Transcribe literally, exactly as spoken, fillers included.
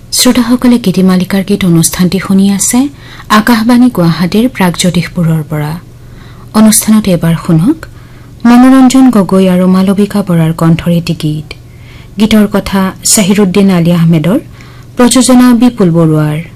শ্ৰোতাসকলে গীতিমালিকাৰ গীত অনুষ্ঠানটি শুনি আছে আকাশবাণী গুৱাহাটীৰ প্ৰাগজ্যোতিষপুৰৰ পৰা। অনুষ্ঠানত এবাৰ শুনক মনোৰঞ্জন গগৈ আৰু মালবিকা বৰাৰ কণ্ঠৰ এটি গীত। গীতৰ কথা চাহিৰুদ্দিন আলী আহমেদৰ, প্ৰযোজনা বিপুল বৰুৱাৰ।